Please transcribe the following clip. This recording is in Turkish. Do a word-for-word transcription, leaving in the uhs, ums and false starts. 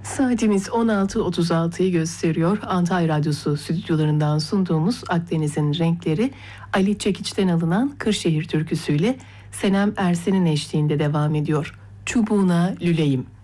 Saatimiz on altı otuz altıyı gösteriyor. Antalya Radyosu stüdyolarından sunduğumuz Akdeniz'in Renkleri, Ali Çekiç'ten alınan Kırşehir türküsüyle Senem Ersen'in eşliğinde devam ediyor. Çubuğuna lüleyim.